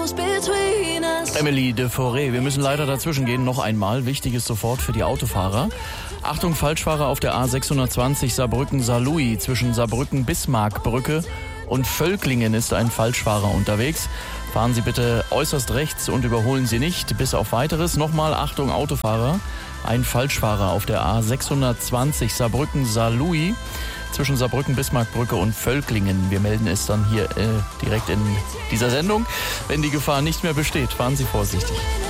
Emily de Forêt, wir müssen leider dazwischen gehen. Noch einmal, wichtiges sofort für die Autofahrer. Achtung, Falschfahrer auf der A620 Saarbrücken-Saarlouis. Zwischen Saarbrücken-Bismarckbrücke und Völklingen ist ein Falschfahrer unterwegs. Fahren Sie bitte äußerst rechts und überholen Sie nicht, bis auf Weiteres. Nochmal, Achtung, Autofahrer. Ein Falschfahrer auf der A620 Saarbrücken-Saarlouis. Zwischen Saarbrücken-Bismarckbrücke und Völklingen. Wir melden es dann hier direkt in dieser Sendung. Wenn die Gefahr nicht mehr besteht, fahren Sie vorsichtig.